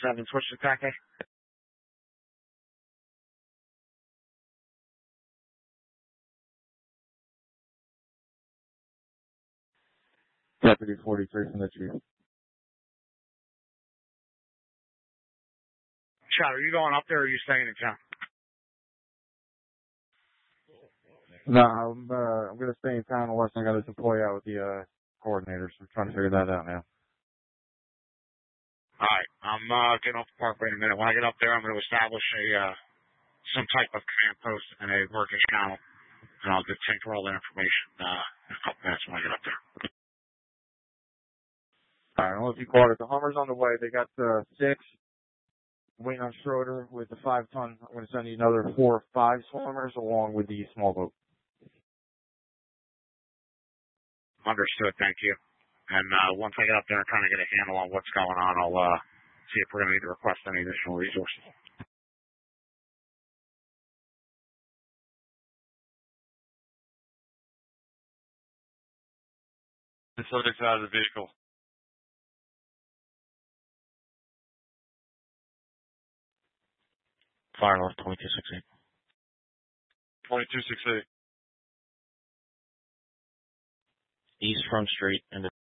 7, switch to Tack. Deputy 43 from the chief. Chad, are you going up there or are you staying in town? No, I'm going to stay in town unless I got to deploy out with the coordinators. We're trying to figure that out now. All right, I'm getting off the parkway in a minute. When I get up there, I'm going to establish some type of command post and a working channel, and I'll just take all that information in a couple minutes when I get up there. All right, I don't know if you caught it. The Hummer's on the way. They got 6 waiting on Schroeder with the 5-ton. I'm going to send you another 4 or 5 swimmers along with the small boat. Understood, thank you. And once I get up there and kind of get a handle on what's going on, I'll see if we're going to need to request any additional resources. The subject's out of the vehicle. Fire north 2268. 2268. East Front Street into